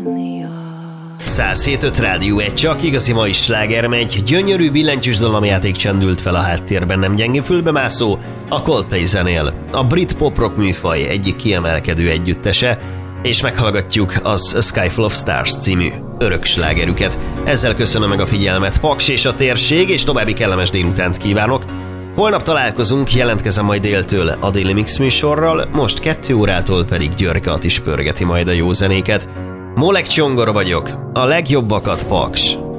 107.5 Rádió 1, csak igazi mai sláger megy. Gyönyörű billentyűs dallamjáték csendült fel a háttérben, nem gyengén fülbemászó, a Coldplay zenél. A brit pop-rock műfaj egyik kiemelkedő együttese, és meghallgatjuk az A Sky Full of Stars című örök slágerüket. Ezzel köszönöm meg a figyelmet, Paks és a térség, és további kellemes délutánt kívánok. Holnap találkozunk, jelentkezem majd déltől a Daily Mix műsorral, most 2 órától pedig Györke is pörgeti majd a jó zenéket. Molek Csongor vagyok, a legjobbakat, Paks!